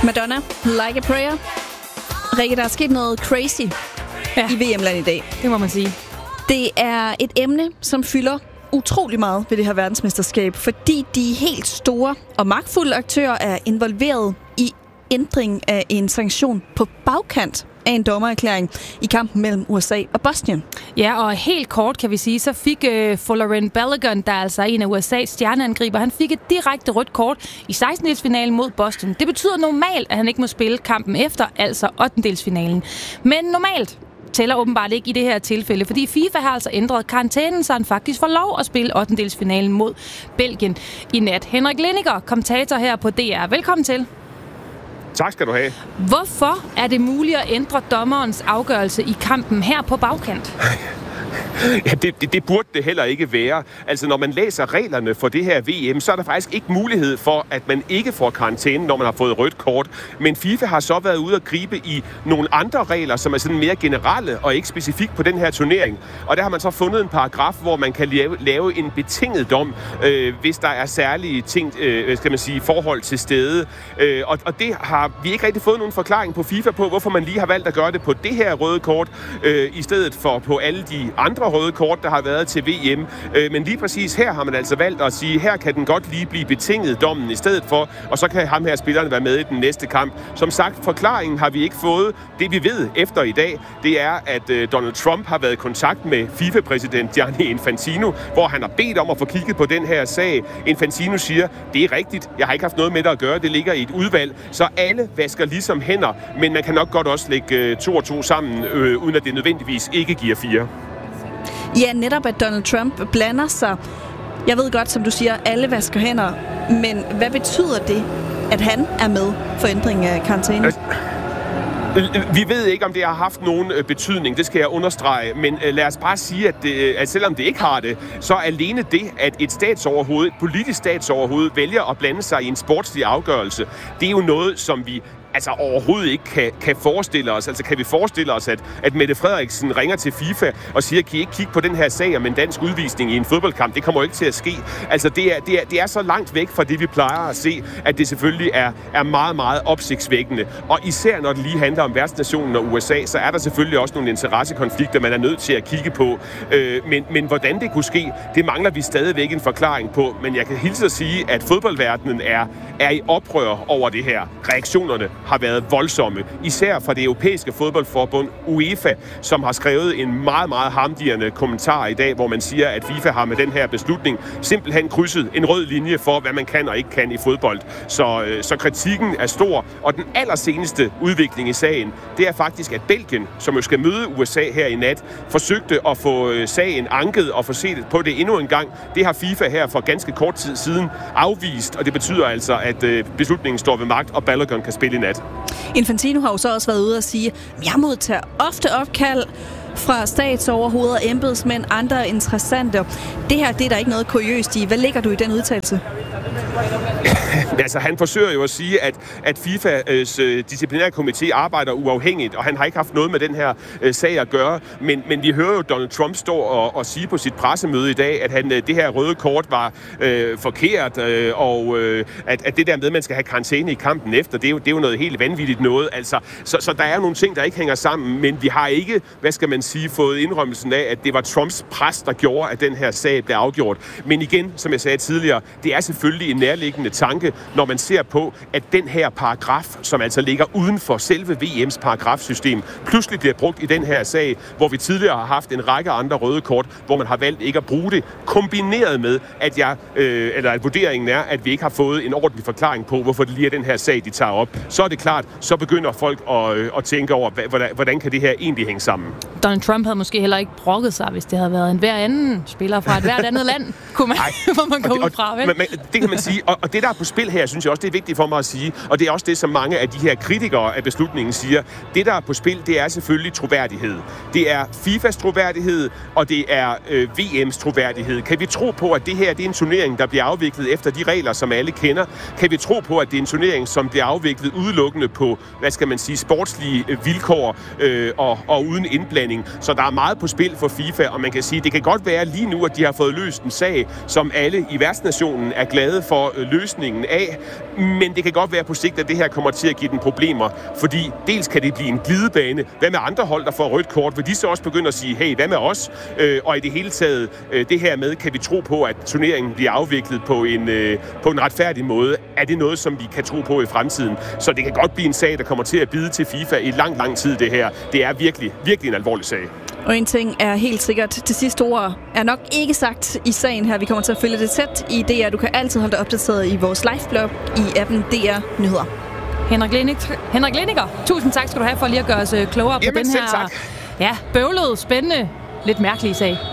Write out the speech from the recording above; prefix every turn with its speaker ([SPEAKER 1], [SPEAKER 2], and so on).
[SPEAKER 1] Madonna, Like a Prayer. Rikke, der er sket noget crazy i VM-land i dag.
[SPEAKER 2] Det må man sige.
[SPEAKER 1] Det er et emne, som fylder utrolig meget ved det her verdensmesterskab, fordi de helt store og magtfulde aktører er involveret i ændring af en sanktion på bagkant af en dommererklæring i kampen mellem USA og Bosnien.
[SPEAKER 2] Ja, og helt kort kan vi sige, så fik Folarin Balogun, der er altså en af USA's stjerneangriber, han fik et direkte rødt kort i 16-delsfinalen mod Boston. Det betyder normalt, at han ikke må spille kampen efter, altså 8-delsfinalen. Men normalt tæller åbenbart ikke i det her tilfælde, fordi FIFA har altså ændret karantænen, så han faktisk får lov at spille 8-delsfinalen mod Belgien i nat. Henrik Lindiger, kommentator her på DR. Velkommen til.
[SPEAKER 3] Tak skal du have.
[SPEAKER 2] Hvorfor er det muligt at ændre dommerens afgørelse i kampen her på bagkant?
[SPEAKER 3] Ja, det burde det heller ikke være. Altså, når man læser reglerne for det her VM, så er der faktisk ikke mulighed for, at man ikke får karantæne, når man har fået rødt kort. Men FIFA har så været ude at gribe i nogle andre regler, som er sådan mere generelle og ikke specifikt på den her turnering. Og der har man så fundet en paragraf, hvor man kan lave en betinget dom, hvis der er særlige ting, skal man sige, forhold til stede. Og det har vi ikke rigtig fået nogen forklaring på FIFA på, hvorfor man lige har valgt at gøre det på det her røde kort, i stedet for på alle de andre røde kort, der har været til VM. Men lige præcis her har man altså valgt at sige, her kan den godt lige blive betinget dommen i stedet for, og så kan ham her spillerne være med i den næste kamp. Som sagt, forklaringen har vi ikke fået. Det vi ved efter i dag, det er, at Donald Trump har været i kontakt med FIFA-præsident Gianni Infantino, hvor han har bedt om at få kigget på den her sag. Infantino siger, det er rigtigt, jeg har ikke haft noget med det at gøre, det ligger i et udvalg, så alle vasker ligesom hænder, men man kan nok godt også lægge 2 og 2 sammen, uden at det nødvendigvis ikke giver 4.
[SPEAKER 1] Ja, netop at Donald Trump blander sig. Jeg ved godt, som du siger, alle vasker hænder. Men hvad betyder det, at han er med for ændring af karantæne?
[SPEAKER 3] Vi ved ikke, om det har haft nogen betydning, det skal jeg understrege, men lad os bare sige, at selvom det ikke har det, så alene det, at et statsoverhoved, et politisk statsoverhoved, vælger at blande sig i en sportslig afgørelse, det er jo noget, som vi altså overhovedet ikke kan forestille os. Altså kan vi forestille os, at Mette Frederiksen ringer til FIFA og siger, kan I ikke kigge på den her sag om en dansk udvisning i en fodboldkamp? Det kommer jo ikke til at ske. Altså det er så langt væk fra det, vi plejer at se, at det selvfølgelig er meget, meget opsigtsvækkende. Og især når det lige handler om værtsnationen og USA, så er der selvfølgelig også nogle interessekonflikter, man er nødt til at kigge på. Men hvordan det kunne ske, det mangler vi stadigvæk en forklaring på. Men jeg kan hilse at sige, at fodboldverdenen er i oprør over det her. Reaktionerne har været voldsomme, især fra det europæiske fodboldforbund UEFA, som har skrevet en meget, meget harmdirrende kommentar i dag, hvor man siger, at FIFA har med den her beslutning simpelthen krydset en rød linje for, hvad man kan og ikke kan i fodbold. Så kritikken er stor, og den allerseneste udvikling i sagen, det er faktisk, at Belgien, som jo skal møde USA her i nat, forsøgte at få sagen anket og få set på det endnu en gang. Det har FIFA her for ganske kort tid siden afvist, og det betyder altså, at beslutningen står ved magt, og Balogun kan spille i nat.
[SPEAKER 1] Infantino har jo så også været ude og sige, at jeg modtager ofte opkald fra statsoverhoveder, embedsmænd, andre interessante. Det her, det er der ikke noget kuriøst i. Hvad lægger du i den udtalelse?
[SPEAKER 3] Altså, han forsøger jo at sige, at FIFAs disciplinærkomité arbejder uafhængigt, og han har ikke haft noget med den her sag at gøre. Men vi hører jo Donald Trump stå og sige på sit pressemøde i dag, at det her røde kort var forkert, og at det der med, at man skal have karantæne i kampen efter, det er jo noget helt vanvittigt noget. Altså, så der er nogle ting, der ikke hænger sammen, men vi har ikke, hvad skal man sige, fået indrømmelsen af, at det var Trumps pres, der gjorde, at den her sag blev afgjort. Men igen, som jeg sagde tidligere, det er selvfølgelig en nærliggende tanke, når man ser på, at den her paragraf, som altså ligger uden for selve VM's paragrafsystem, pludselig bliver brugt i den her sag, hvor vi tidligere har haft en række andre røde kort, hvor man har valgt ikke at bruge det, kombineret med, at vurderingen er, at vi ikke har fået en ordentlig forklaring på, hvorfor det lige er den her sag, de tager op. Så er det klart, så begynder folk at tænke over, hvordan kan det her egentlig hænge sammen.
[SPEAKER 2] Donald Trump havde måske heller ikke brokket sig, hvis det havde været en hver anden spiller fra et hvert andet land, hvor man går ud fra, vel?
[SPEAKER 3] Det kan man sige, og det der er på spil her, synes jeg også, det er vigtigt for mig at sige, og det er også det, som mange af de her kritikere af beslutningen siger. Det, der er på spil, det er selvfølgelig troværdighed. Det er FIFAs troværdighed, og det er VM's troværdighed. Kan vi tro på, at det her det er en turnering, der bliver afviklet efter de regler, som alle kender? Kan vi tro på, at det er en turnering, som bliver afviklet udelukkende på, hvad skal man sige, sportslige vilkår og uden indblanding? Så der er meget på spil for FIFA, og man kan sige, det kan godt være lige nu, at de har fået løst en sag, som alle i værtsnationen er glade for løsningen af. af, men det kan godt være på sigt, at det her kommer til at give den problemer, fordi dels kan det blive en glidebane. Hvad med andre hold, der får rødt kort? Vil de så også begynde at sige, hey, hvad med os? Og i det hele taget, det her med, kan vi tro på, at turneringen bliver afviklet på en retfærdig måde? Er det noget, som vi kan tro på i fremtiden? Så det kan godt blive en sag, der kommer til at bide til FIFA i lang tid, det her. Det er virkelig, virkelig en alvorlig sag.
[SPEAKER 1] Og en ting er helt sikkert, det sidste ord er nok ikke sagt i sagen her. Vi kommer til at følge det tæt i DR. Du kan altid holde dig opdateret i vores liveblog i appen DR Nyheder.
[SPEAKER 2] Henrik Leniger, tusind tak skal du have for lige at gøre os klogere på den her bøvlede, spændende, lidt mærkelige sag.